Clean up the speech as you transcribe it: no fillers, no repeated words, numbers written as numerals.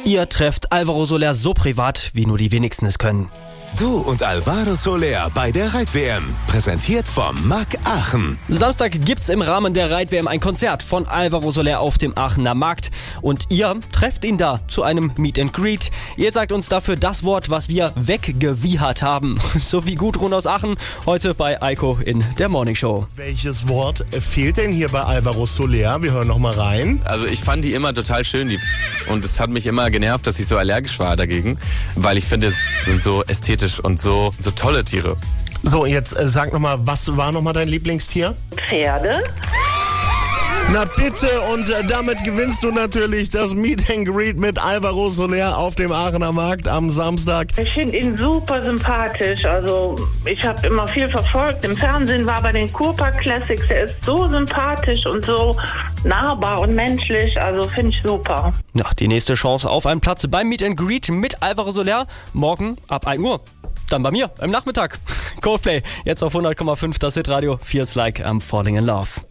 Ihr trefft Alvaro Soler so privat, wie nur die wenigsten es können. Du und Alvaro Soler bei der Reit-WM. Präsentiert vom MAC Aachen. Samstag gibt's im Rahmen der Reit-WM ein Konzert von Alvaro Soler auf dem Aachener Markt. Und ihr trefft ihn da zu einem Meet and Greet. Ihr sagt uns dafür das Wort, was wir weggewiehert haben. So wie Gudrun aus Aachen, heute bei Eiko in der Morning Show. Welches Wort fehlt denn hier bei Alvaro Soler? Wir hören noch mal rein. Also ich fand die immer total schön, und es hat mich immer genervt, dass ich so allergisch war dagegen, weil ich finde, sind so ästhetisch und so tolle Tiere. So, jetzt sag nochmal, was war nochmal dein Lieblingstier? Pferde. Na bitte, und damit gewinnst du natürlich das Meet and Greet mit Alvaro Soler auf dem Aachener Markt am Samstag. Ich finde ihn super sympathisch. Also ich habe immer viel verfolgt. Im Fernsehen war bei den Kurpark Classics. Er ist so sympathisch und so nahbar und menschlich. Also finde ich super. Ja, die nächste Chance auf einen Platz beim Meet and Greet mit Alvaro Soler morgen ab 1 Uhr. Dann bei mir im Nachmittag. Coldplay, jetzt auf 100,5 das Hitradio. Feels like I'm falling in love.